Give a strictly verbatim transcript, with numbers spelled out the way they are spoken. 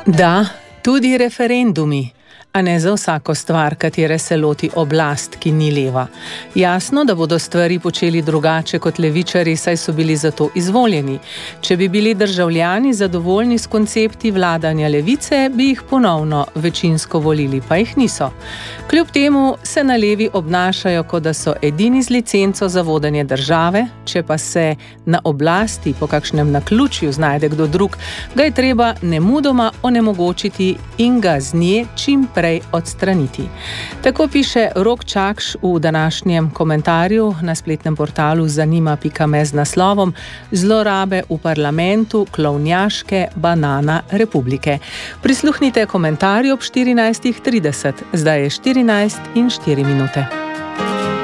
Da, tudi referendumi, a ne za vsako stvar, katere se loti oblast, ki ni leva. Jasno, da bodo stvari počeli drugače kot levičarji, saj so bili za to izvoljeni. Če bi bili državljani zadovoljni s koncepti vladanja levice, bi jih ponovno večinsko volili, pa jih niso. Kljub temu se na levi obnašajo, kot da so edini z licenco za vodenje države, če pa se na oblasti po kakšnem naključju znajde kdo drug, ga je treba nemudoma onemogočiti in ga z nje čim prej odstraniti. Tako piše Rok Čakš v današnjem komentarju na spletnem portalu zanima pika me z naslovom Zlorabe v parlamentu klovnjaške banana republike. Prisluhnite komentarju ob štirinajstih trideset, zdaj je štirinajst in štiri minute.